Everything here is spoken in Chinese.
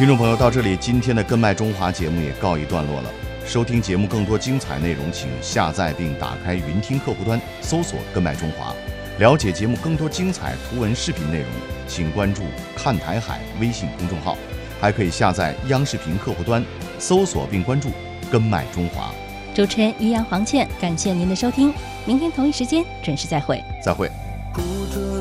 听众朋友，到这里，今天的《跟麦中华》节目也告一段落了。收听节目更多精彩内容，请下载并打开云听客户端，搜索“跟麦中华”。了解节目更多精彩图文视频内容，请关注“看台海”微信公众号，还可以下载央视频客户端，搜索并关注“跟麦中华”。 主持人于洋、黄倩，感谢您的收听，明天同一时间准时再会。 再会。